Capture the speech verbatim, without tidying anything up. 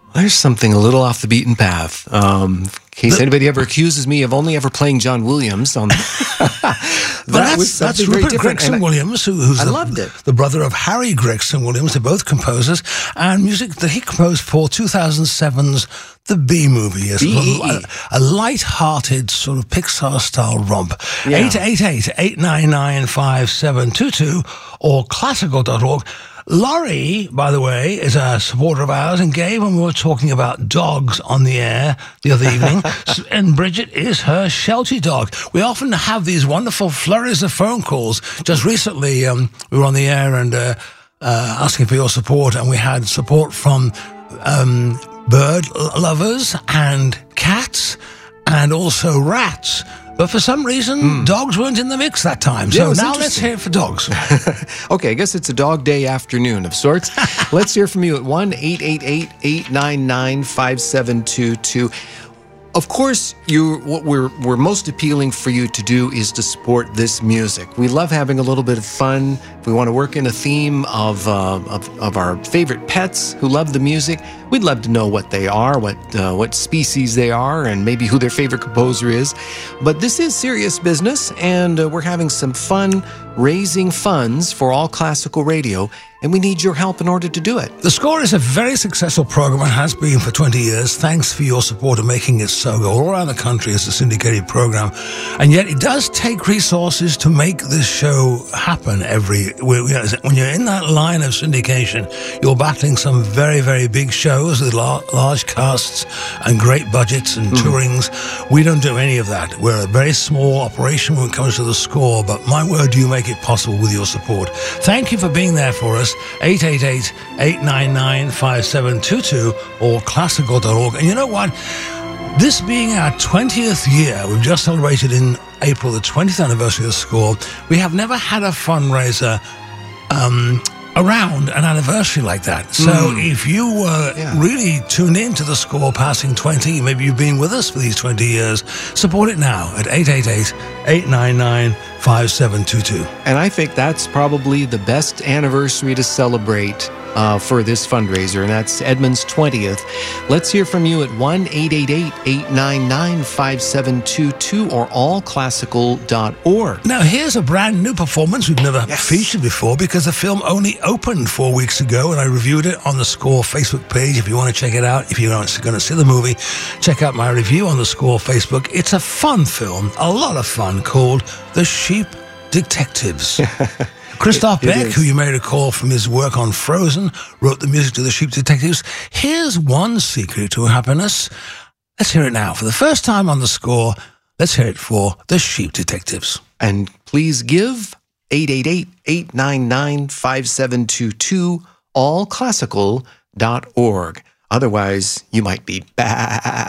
There's something a little off the beaten path. Um, in case The- anybody ever accuses me of only ever playing John Williams on that Well, that's, was that's something very Rupert different, Gregson and I- Williams, who, who's I the, loved it. the brother of Harry Gregson Williams. They're both composers, and music that he composed for two thousand seven's The Bee Movie, a, sort of, a, a light-hearted sort of Pixar-style romp. Yeah. eight eight eight, eight nine nine, five seven two two or classical dot org. Laurie, by the way, is a supporter of ours, and Gabe, when we were talking about dogs on the air the other evening, s- and Bridget is her Sheltie dog. We often have these wonderful flurries of phone calls. Just recently, um, we were on the air and uh, uh, asking for your support, and we had support from um, bird l- lovers and cats and also rats. But for some reason, dogs weren't in the mix that time. Yeah, it So was now let's interesting. hear it for dogs. Okay, I guess it's a dog day afternoon of sorts. Let's hear from you at one eight eight eight, eight nine nine, five seven two two. Of course, you what we're we're most appealing for you to do is to support this music. We love having a little bit of fun. If we want to work in a theme of uh, of, of our favorite pets who love the music, we'd love to know what they are, what uh, what species they are, and maybe who their favorite composer is. But this is serious business, and uh, we're having some fun raising funds for All Classical Radio, and we need your help in order to do it. The Score is a very successful program and has been for twenty years. Thanks for your support of making it so. Go all around the country as a syndicated program. And yet it does take resources to make this show happen every... When you're in that line of syndication, you're battling some very, very big shows with lar- large casts and great budgets and Mm-hmm. tourings. We don't do any of that. We're a very small operation when it comes to The Score, but my word, you make it possible with your support. Thank you for being there for us. eight eight eight, eight nine nine, five seven two two or classical dot org. And you know what? This being our twentieth year, we've just celebrated in April the twentieth anniversary of The Score. We have never had a fundraiser um, around an anniversary like that. So if you uh, Yeah. really tuned in to The Score passing twenty, maybe you've been with us for these twenty years, support it now at eight eight eight, eight nine nine, five seven two two. And I think that's probably the best anniversary to celebrate uh, for this fundraiser, and that's Edmund's twentieth. Let's hear from you at one eight eight eight, eight nine nine, five seven two two or all classical dot org. Now, here's a brand new performance we've never Yes. featured before because the film only opened four weeks ago, and I reviewed it on the Score Facebook page. If you want to check it out, if you're going to see the movie, check out my review on the Score Facebook. It's a fun film, a lot of fun, called The Sheep Detectives. Christoph It- it Beck, is. who you may recall from his work on Frozen, wrote the music to The Sheep Detectives. Here's one secret to happiness. Let's hear it now. For the first time on the Score, let's hear it for The Sheep Detectives. And please give eight eight eight, eight nine nine, five seven two two, all classical dot org. Otherwise, you might be bad.